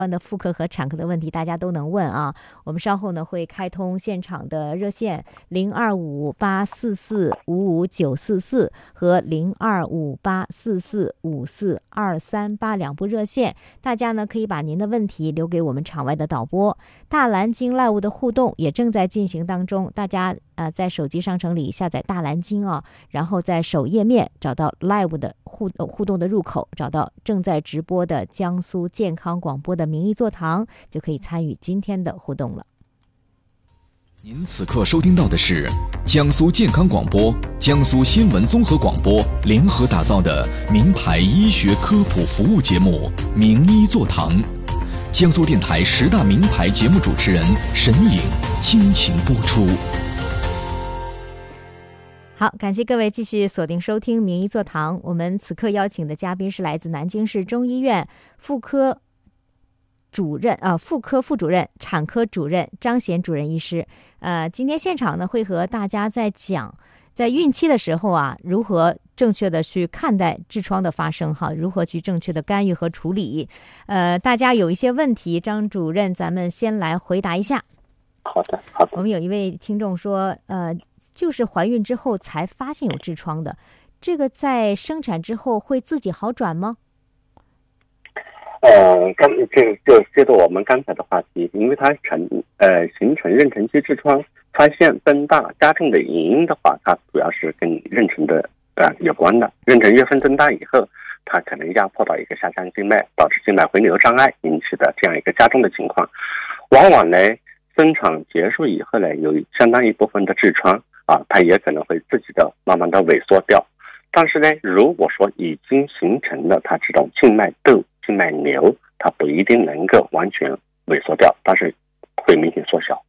的妇科和产科的问题大家都能问啊，我们稍后呢会开通现场的热线025844559444和025844542382两部热线，大家呢可以把您的问题留给我们场外的导播。大蓝鲸 Live 的互动也正在进行当中，大家在手机商城里下载大蓝鲸啊，然后在首页面找到 Live 的互动的入口，找到正在直播的江苏健康广播的名医座堂，就可以参与今天的互动了。 您此刻收听到的是江苏健康广播、江苏新闻综合广播联合打造的名牌医学科普服务节目《名医座堂》，江苏电台10大名牌节目主持人沈颖倾情播出。 好，感谢各位继续锁定收听名医座堂。我们此刻邀请的嘉宾是来自南京市中医院妇科主任妇科副主任、产科主任张贤主任医师。今天现场呢会和大家在讲，在孕期的时候啊，如何正确的去看待痔疮的发生哈，如何去正确的干预和处理。大家有一些问题，张主任咱们先来回答一下。 好的。 我们有一位听众说，就是怀孕之后才发现有痔疮的，这个在生产之后会自己好转吗？ 就接着我们刚才的话题，因为它形成妊娠期痔疮发现增大加重的原因的话，它主要是跟妊娠的有关的。妊娠月份增大以后，它可能压迫到一个下腔静脉，导致静脉回流障碍引起的这样一个加重的情况。往往呢，生产结束以后呢，有相当一部分的痔疮它也可能会自己的慢慢的萎缩掉。但是呢，如果说已经形成了它这种静脉窦、静脉瘤，它不一定能够完全萎缩掉，但是会明显缩小。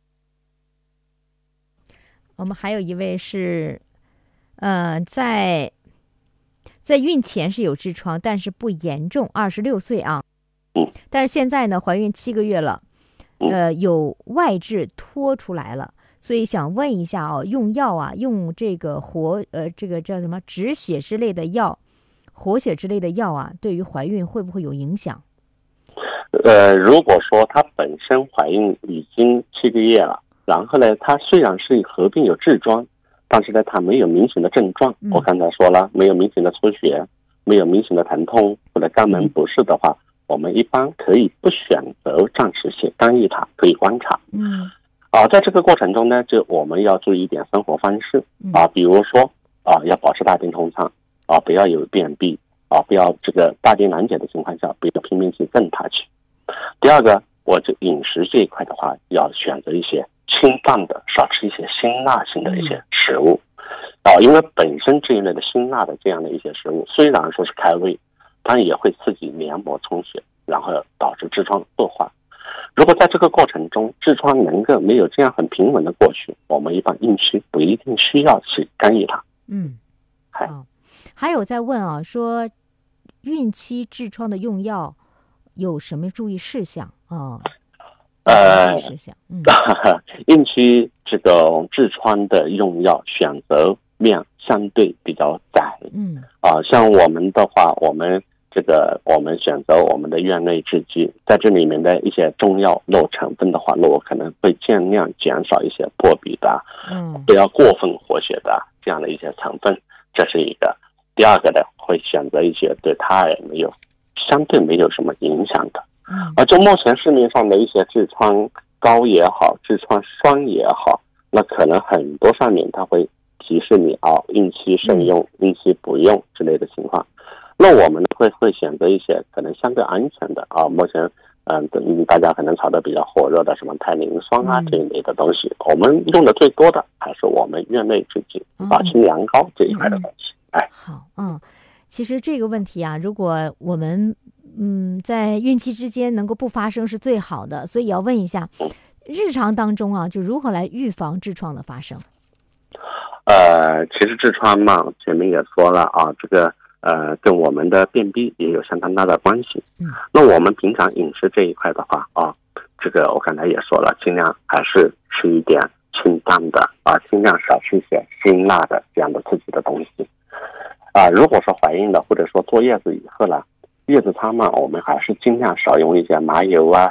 我们还有一位是在孕前是有痔疮，但是不严重，26岁啊。但是现在呢，怀孕7个月了，有外痔脱出来了。所以想问一下用药啊，用这个这个叫什么止血之类的药、活血之类的药啊，对于怀孕会不会有影响？ 如果说她本身怀孕已经7个月了，然后呢，她虽然是合并有痔疮，但是呢，她没有明显的症状。我刚才说了，没有明显的出血，没有明显的疼痛或者肛门不适的话，我们一般可以不选择暂时性干预它，可以观察。在这个过程中呢，就我们要注意一点生活方式比如说要保持大便通畅不要有便秘不要这个大便难解的情况下，不要拼命去蹬它去。第二个，我这饮食这一块的话，要选择一些清淡的，少吃一些辛辣性的一些食物因为本身这一类的辛辣的这样的一些食物，虽然说是开胃，但也会刺激黏膜充血，然后导致痔疮恶化。如果在这个过程中痔疮能够没有这样很平稳的过去，我们一般孕期不一定需要去干预它。 还有在问说孕期痔疮的用药有什么注意事项孕期这个痔疮的用药选择面相对比较窄像我们的话，我们选择我们的院内制剂，在这里面的一些中药肉成分的话，我可能会尽量减少一些破壁的不要过分活血的这样的一些成分，这是一个。第二个呢，会选择一些对胎儿相对没有什么影响的而就目前市面上的一些痔疮膏也好，痔疮霜也好，那可能很多上面它会提示你孕期慎用、孕期不用之类的情况。那我们会选择一些可能相对安全的目前大家可能炒得比较火热的什么泰林霜这一类的东西，我们用的最多的还是我们院内制剂清凉膏这一块的东西。 好其实这个问题如果我们在孕期之间能够不发生是最好的，所以要问一下日常当中就如何来预防痔疮的发生。 其实痔疮嘛，前面也说了这个跟我们的便秘也有相当大的关系。那我们平常饮食这一块的话这个我刚才也说了，尽量还是吃一点清淡的尽量少吃一些辛辣的这样的刺激的东西如果说怀孕了或者说坐月子以后了， 叶子汤嘛，我们还是尽量少用一些麻油啊、